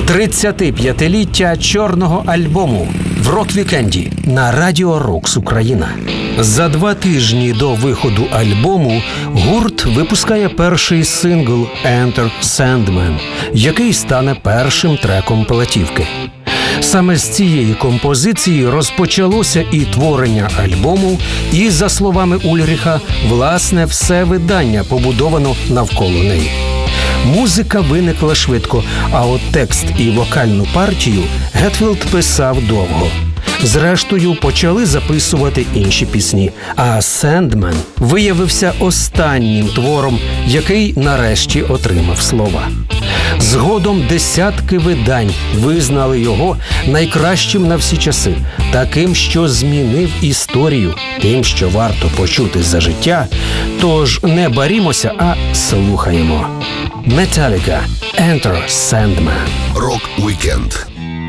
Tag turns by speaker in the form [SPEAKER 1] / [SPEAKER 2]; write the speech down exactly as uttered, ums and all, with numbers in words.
[SPEAKER 1] тридцятип'ятиліття чорного альбому в рок-вікенді на Радіо Рокс Україна. За два тижні до виходу альбому гурт випускає перший сингл «Enter Sandman», який стане першим треком платівки. Саме з цієї композиції розпочалося і творення альбому, і, за словами Ульріха, власне, все видання побудовано навколо неї. Музика виникла швидко, а от текст і вокальну партію Гетфілд писав довго. Зрештою, почали записувати інші пісні, а «Sandman» виявився останнім твором, який нарешті отримав слова. Згодом десятки видань визнали його найкращим на всі часи, таким, що змінив історію, тим, що варто почути за життя. Тож не барімося, а слухаємо. Metallica, «Enter Sandman».
[SPEAKER 2] Рок-вікенд